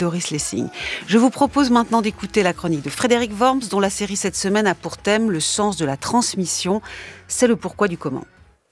Doris Lessing. Je vous propose maintenant d'écouter la chronique de Frédéric Worms, dont la série cette semaine a pour thème le sens de la transmission. C'est le pourquoi du comment.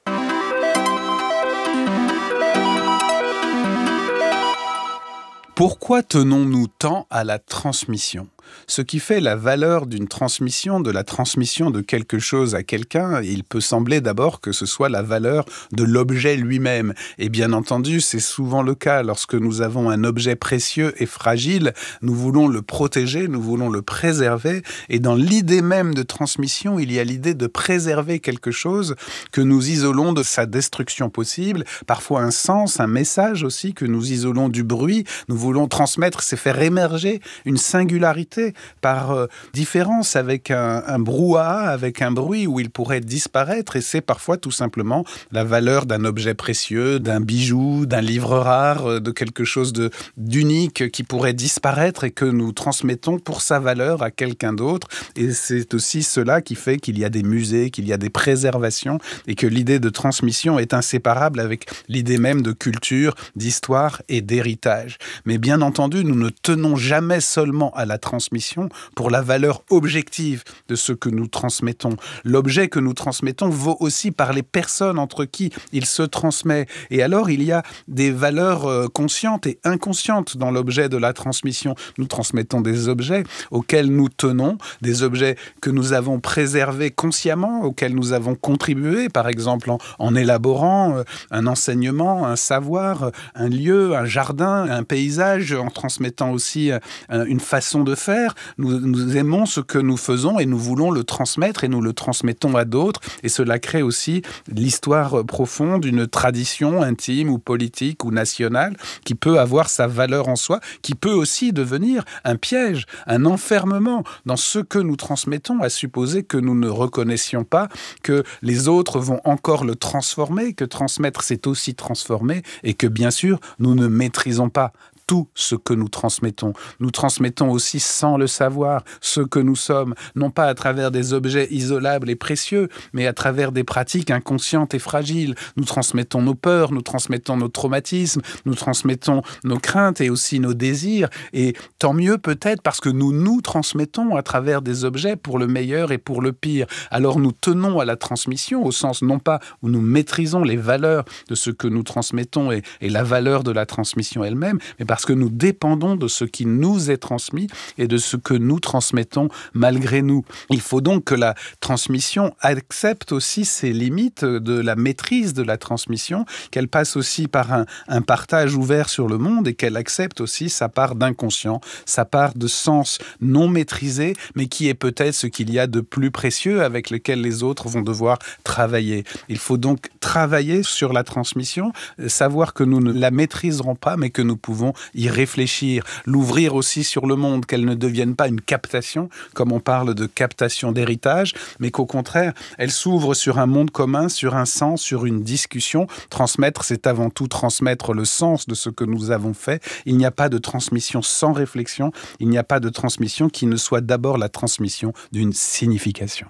Pourquoi tenons-nous tant à la transmission ? Ce qui fait la valeur d'une transmission, de la transmission de quelque chose à quelqu'un, il peut sembler d'abord que ce soit la valeur de l'objet lui-même. Et bien entendu, c'est souvent le cas. Lorsque nous avons un objet précieux et fragile, nous voulons le protéger, nous voulons le préserver. Et dans l'idée même de transmission, il y a l'idée de préserver quelque chose que nous isolons de sa destruction possible. Parfois un sens, un message aussi que nous isolons du bruit. Nous voulons transmettre, c'est faire émerger une singularité par différence avec un brouhaha, avec un bruit où il pourrait disparaître, et c'est parfois tout simplement la valeur d'un objet précieux, d'un bijou, d'un livre rare, de quelque chose d'unique qui pourrait disparaître et que nous transmettons pour sa valeur à quelqu'un d'autre. Et c'est aussi cela qui fait qu'il y a des musées, qu'il y a des préservations et que l'idée de transmission est inséparable avec l'idée même de culture, d'histoire et d'héritage. Mais bien entendu, nous ne tenons jamais seulement à la transmission pour la valeur objective de ce que nous transmettons. L'objet que nous transmettons vaut aussi par les personnes entre qui il se transmet. Et alors, il y a des valeurs conscientes et inconscientes dans l'objet de la transmission. Nous transmettons des objets auxquels nous tenons, des objets que nous avons préservés consciemment, auxquels nous avons contribué, par exemple en élaborant un enseignement, un savoir, un lieu, un jardin, un paysage, en transmettant aussi une façon de faire. Nous aimons ce que nous faisons et nous voulons le transmettre et nous le transmettons à d'autres. Et cela crée aussi l'histoire profonde, une tradition intime ou politique ou nationale qui peut avoir sa valeur en soi, qui peut aussi devenir un piège, un enfermement dans ce que nous transmettons, à supposer que nous ne reconnaissions pas que les autres vont encore le transformer, que transmettre c'est aussi transformer et que bien sûr nous ne maîtrisons pas tout ce que nous transmettons. Nous transmettons aussi sans le savoir ce que nous sommes, non pas à travers des objets isolables et précieux, mais à travers des pratiques inconscientes et fragiles. Nous transmettons nos peurs, nous transmettons nos traumatismes, nous transmettons nos craintes et aussi nos désirs. Et tant mieux peut-être parce que nous transmettons à travers des objets pour le meilleur et pour le pire. Alors nous tenons à la transmission au sens non pas où nous maîtrisons les valeurs de ce que nous transmettons et la valeur de la transmission elle-même, mais parce que nous dépendons de ce qui nous est transmis et de ce que nous transmettons malgré nous. Il faut donc que la transmission accepte aussi ses limites de la maîtrise de la transmission, qu'elle passe aussi par un partage ouvert sur le monde et qu'elle accepte aussi sa part d'inconscient, sa part de sens non maîtrisé, mais qui est peut-être ce qu'il y a de plus précieux avec lequel les autres vont devoir travailler. Il faut donc travailler sur la transmission, savoir que nous ne la maîtriserons pas, mais que nous pouvons y réfléchir, l'ouvrir aussi sur le monde, qu'elle ne devienne pas une captation, comme on parle de captation d'héritage, mais qu'au contraire, elle s'ouvre sur un monde commun, sur un sens, sur une discussion. Transmettre, c'est avant tout transmettre le sens de ce que nous avons fait. Il n'y a pas de transmission sans réflexion, il n'y a pas de transmission qui ne soit d'abord la transmission d'une signification.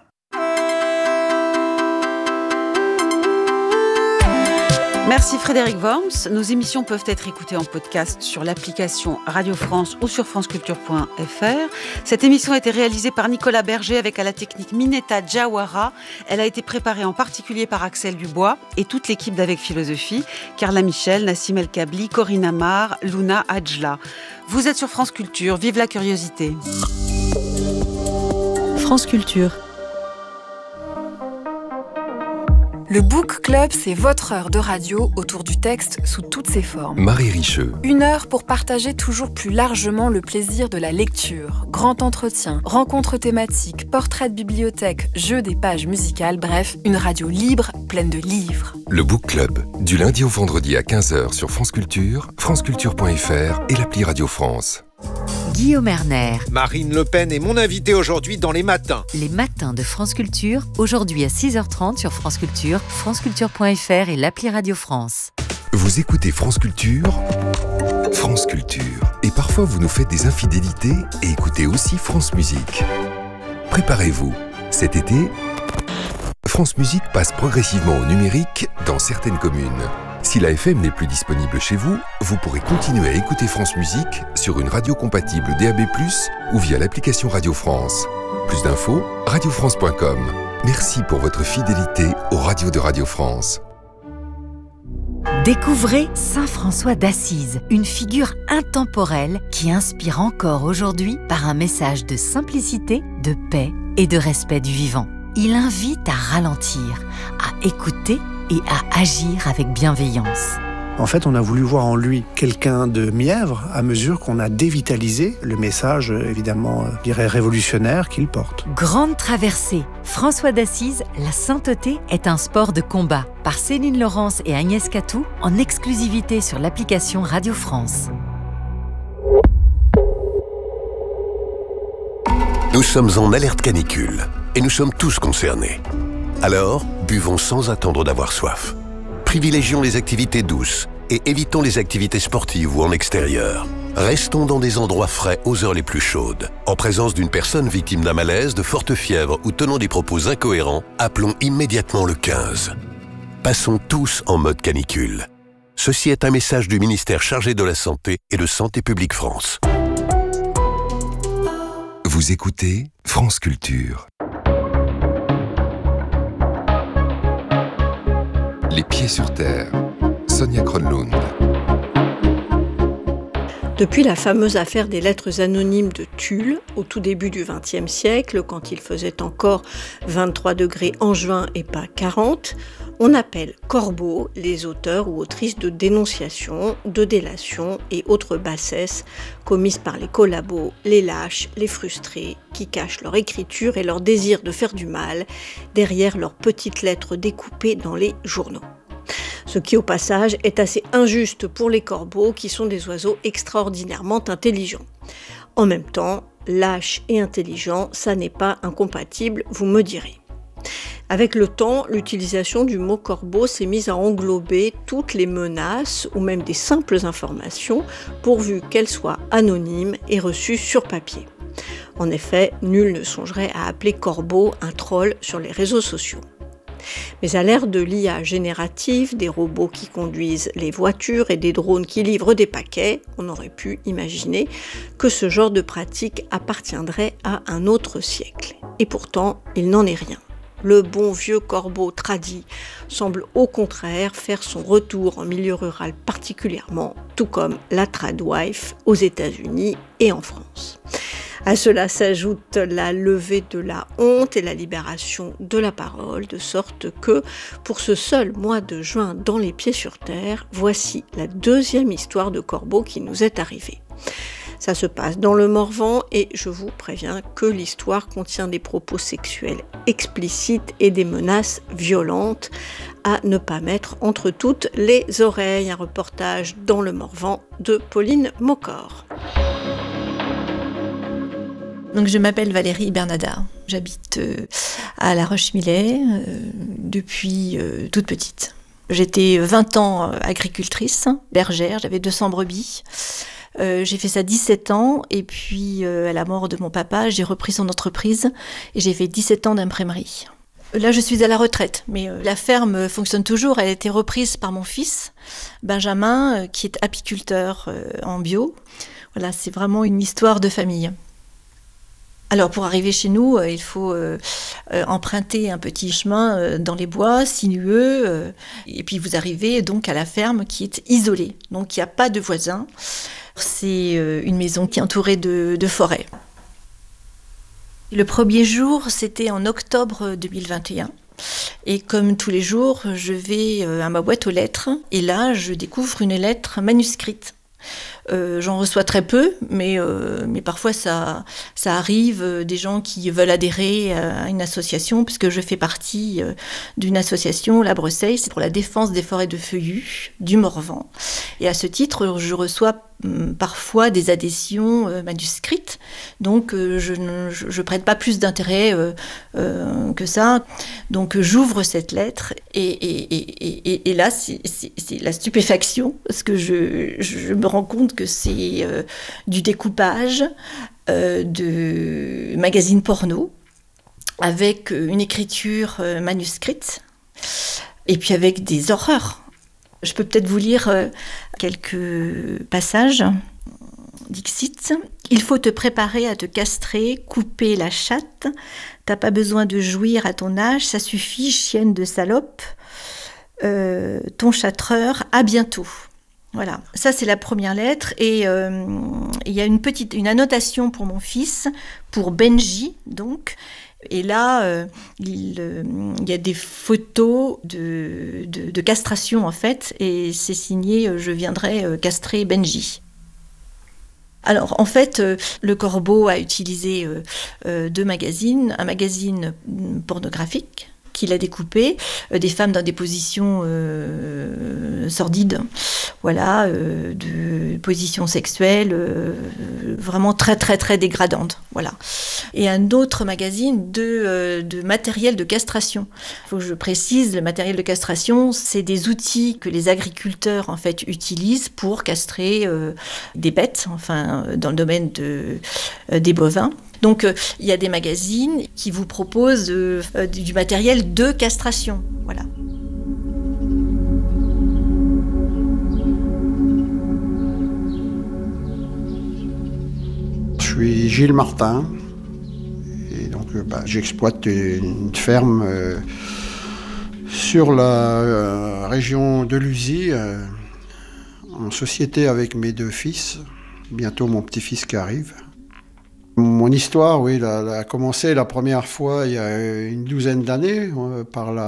Merci Frédéric Worms. Nos émissions peuvent être écoutées en podcast sur l'application Radio France ou sur franceculture.fr. Cette émission a été réalisée par Nicolas Berger avec à la technique Mineta Jawara. Elle a été préparée en particulier par Axel Dubois et toute l'équipe d'Avec Philosophie, Carla Michel, Nassim El Kabli, Corinne Amar, Luna Adjla. Vous êtes sur France Culture, vive la curiosité. France Culture. Le Book Club, c'est votre heure de radio autour du texte sous toutes ses formes. Marie Richeux. 1 heure pour partager toujours plus largement le plaisir de la lecture. Grand entretien, rencontres thématiques, portraits de bibliothèque, jeux des pages musicales, bref, une radio libre, pleine de livres. Le Book Club, du lundi au vendredi à 15h sur France Culture, franceculture.fr et l'appli Radio France. Guillaume Erner. Marine Le Pen est mon invitée aujourd'hui dans Les Matins. Les Matins de France Culture, aujourd'hui à 6h30 sur France Culture, franceculture.fr et l'appli Radio France. Vous écoutez France Culture, France Culture. Et parfois vous nous faites des infidélités et écoutez aussi France Musique. Préparez-vous, cet été, France Musique passe progressivement au numérique dans certaines communes. Si la FM n'est plus disponible chez vous, vous pourrez continuer à écouter France Musique sur une radio compatible DAB+, ou via l'application Radio France. Plus d'infos, radiofrance.com. Merci pour votre fidélité aux radios de Radio France. Découvrez Saint François d'Assise, une figure intemporelle qui inspire encore aujourd'hui par un message de simplicité, de paix et de respect du vivant. Il invite à ralentir, à écouter et à agir avec bienveillance. En fait, on a voulu voir en lui quelqu'un de mièvre à mesure qu'on a dévitalisé le message, évidemment, je dirais révolutionnaire qu'il porte. Grande traversée. François d'Assise, la sainteté est un sport de combat. Par Céline Laurence et Agnès Catou, en exclusivité sur l'application Radio France. Nous sommes en alerte canicule et nous sommes tous concernés. Alors, buvons sans attendre d'avoir soif. Privilégions les activités douces et évitons les activités sportives ou en extérieur. Restons dans des endroits frais aux heures les plus chaudes. En présence d'une personne victime d'un malaise, de forte fièvre ou tenant des propos incohérents, appelons immédiatement le 15. Passons tous en mode canicule. Ceci est un message du ministère chargé de la Santé et de Santé publique France. Vous écoutez France Culture. Les pieds sur terre. Sonia Kronlund. Depuis la fameuse affaire des lettres anonymes de Tulle, au tout début du XXe siècle, quand il faisait encore 23 degrés en juin et pas 40, on appelle corbeaux les auteurs ou autrices de dénonciations, de délations et autres bassesses commises par les collabos, les lâches, les frustrés, qui cachent leur écriture et leur désir de faire du mal derrière leurs petites lettres découpées dans les journaux. Ce qui, au passage, est assez injuste pour les corbeaux, qui sont des oiseaux extraordinairement intelligents. En même temps, lâche et intelligent, ça n'est pas incompatible, vous me direz. Avec le temps, l'utilisation du mot corbeau s'est mise à englober toutes les menaces ou même des simples informations, pourvu qu'elles soient anonymes et reçues sur papier. En effet, nul ne songerait à appeler corbeau un troll sur les réseaux sociaux. Mais à l'ère de l'IA générative, des robots qui conduisent les voitures et des drones qui livrent des paquets, on aurait pu imaginer que ce genre de pratique appartiendrait à un autre siècle. Et pourtant, il n'en est rien. Le bon vieux corbeau tradit semble au contraire faire son retour en milieu rural particulièrement, tout comme la tradwife aux États-Unis et en France. À cela s'ajoute la levée de la honte et la libération de la parole, de sorte que, pour ce seul mois de juin dans les pieds sur terre, voici la deuxième histoire de corbeau qui nous est arrivée. Ça se passe dans le Morvan et je vous préviens que l'histoire contient des propos sexuels explicites et des menaces violentes à ne pas mettre entre toutes les oreilles. Un reportage dans le Morvan de Pauline Mocor. Donc, je m'appelle Valérie Bernada. J'habite à La Roche-Millet depuis toute petite. J'étais 20 ans agricultrice, bergère, j'avais 200 brebis. J'ai fait ça 17 ans et puis à la mort de mon papa, j'ai repris son entreprise et j'ai fait 17 ans d'imprimerie. Là, je suis à la retraite, mais la ferme fonctionne toujours. Elle a été reprise par mon fils, Benjamin, qui est apiculteur en bio. Voilà, c'est vraiment une histoire de famille. Alors, pour arriver chez nous, il faut emprunter un petit chemin dans les bois, sinueux, et puis vous arrivez donc à la ferme qui est isolée. Donc, il n'y a pas de voisins. C'est une maison qui est entourée de forêts. Le premier jour, c'était en octobre 2021. Et comme tous les jours, je vais à ma boîte aux lettres, et là, je découvre une lettre manuscrite. J'en reçois très peu, mais parfois ça arrive, des gens qui veulent adhérer à une association, puisque je fais partie d'une association, la Bresseille, c'est pour la défense des forêts de feuillus du Morvan. Et à ce titre, je reçois parfois des adhésions manuscrites, donc je ne prête pas plus d'intérêt que ça. Donc j'ouvre cette lettre et là c'est la stupéfaction, parce que je me rends compte que c'est du découpage de magazines porno avec une écriture manuscrite et puis avec des horreurs. Je peux peut-être vous lire quelques passages. Dixit, il faut te préparer à te castrer, couper la chatte. T'as pas besoin de jouir à ton âge, ça suffit, chienne de salope. Ton châtreur, à bientôt. Voilà, ça c'est la première lettre. Et il y a une annotation pour mon fils, pour Benji, donc. Et là, il y a des photos de castration, en fait, et c'est signé « Je viendrai castrer Benji ». Alors, en fait, le Corbeau a utilisé 2 magazines, un magazine pornographique qu'il a découpé, des femmes dans des positions sordides, voilà, de positions sexuelles vraiment très très très dégradantes, voilà. Et un autre magazine de matériel de castration. Il faut que je précise, le matériel de castration, c'est des outils que les agriculteurs en fait utilisent pour castrer des bêtes, enfin dans le domaine des bovins. Donc, il y a des magazines qui vous proposent du matériel de castration. Voilà. Je suis Gilles Martin. Et donc, j'exploite une ferme sur la région de Lusy, en société avec mes 2 fils. Bientôt mon petit-fils qui arrive. Mon histoire, oui, a commencé la première fois il y a une 12aine d'années, où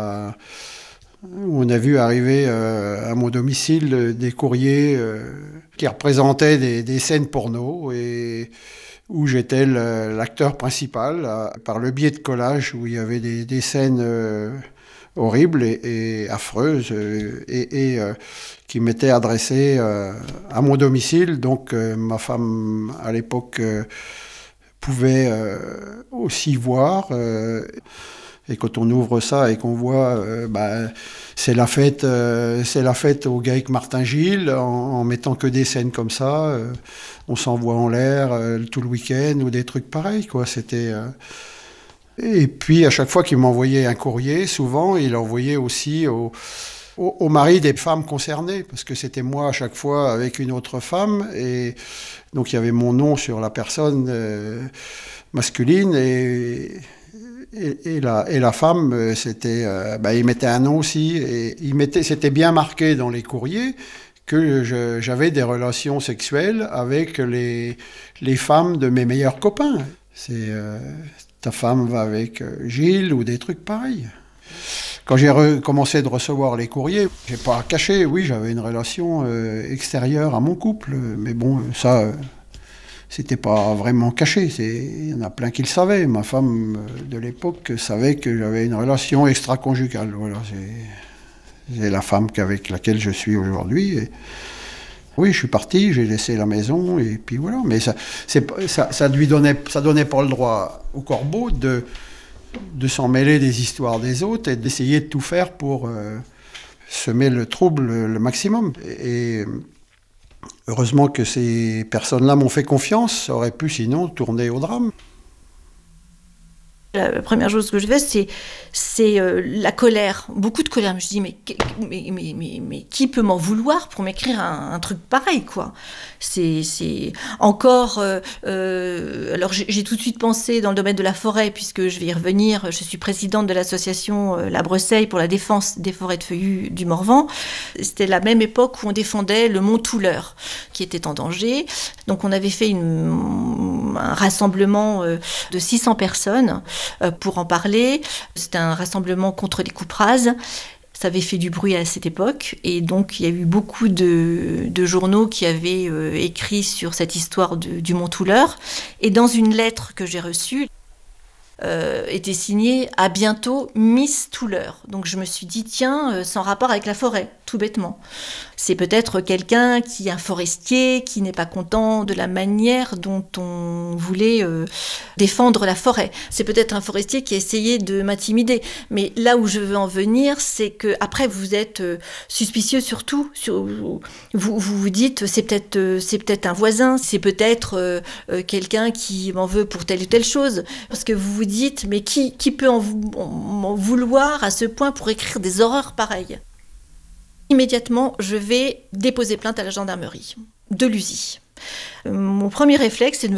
on a vu arriver à mon domicile des courriers qui représentaient des scènes porno et où j'étais l'acteur principal par le biais de collages où il y avait des scènes horribles et affreuses et qui m'étaient adressées à mon domicile. Donc ma femme, à l'époque, pouvait aussi voir. Et quand on ouvre ça et qu'on voit, c'est la fête au GAEC Martin Gilles, en mettant que des scènes comme ça, on s'envoie en l'air tout le week-end ou des trucs pareils, quoi. C'était. Et puis à chaque fois qu'il m'envoyait un courrier, souvent il envoyait aussi au mari des femmes concernées, parce que c'était moi à chaque fois avec une autre femme, et donc il y avait mon nom sur la personne masculine, et la femme, c'était, il mettait un nom aussi, et c'était bien marqué dans les courriers que j'avais des relations sexuelles avec les femmes de mes meilleurs copains. C'est ta femme va avec Gilles ou des trucs pareils. Quand j'ai recommencé de recevoir les courriers, j'ai pas caché, oui, j'avais une relation extérieure à mon couple, mais bon, ça, c'était pas vraiment caché. Il y en a plein qui le savaient. Ma femme de l'époque savait que j'avais une relation extra-conjugale. Voilà, c'est la femme avec laquelle je suis aujourd'hui. Et oui, je suis parti, j'ai laissé la maison, et puis voilà. Mais ça donnait pas le droit au Corbeau de s'en mêler des histoires des autres et d'essayer de tout faire pour semer le trouble le maximum. Et heureusement que ces personnes-là m'ont fait confiance, ça aurait pu sinon tourner au drame. La première chose que je fais, c'est la colère, beaucoup de colère. Je me dis, mais qui peut m'en vouloir pour m'écrire un truc pareil, quoi. C'est encore... alors, j'ai tout de suite pensé dans le domaine de la forêt, puisque je vais y revenir. Je suis présidente de l'association La Bresseille pour la défense des forêts de feuillus du Morvan. C'était la même époque où on défendait le mont Touleur, qui était en danger. Donc, on avait fait un rassemblement de 600 personnes pour en parler. C'était un rassemblement contre les coupes rases. Ça avait fait du bruit à cette époque, et donc il y a eu beaucoup de journaux qui avaient écrit sur cette histoire du mont Touleur. Et dans une lettre que j'ai reçue, était signée « À bientôt, Miss Touleur ». Donc je me suis dit, tiens, sans rapport avec la forêt, tout bêtement. C'est peut-être quelqu'un un forestier, qui n'est pas content de la manière dont on voulait défendre la forêt. C'est peut-être un forestier qui a essayé de m'intimider. Mais là où je veux en venir, c'est que après vous êtes suspicieux surtout. Vous dites, c'est peut-être un voisin, c'est peut-être quelqu'un qui m'en veut pour telle ou telle chose. Parce que vous vous dites, mais qui peut m'en vouloir à ce point pour écrire des horreurs pareilles ? Immédiatement, je vais déposer plainte à la gendarmerie de l'USI. Mon premier réflexe, c'est de me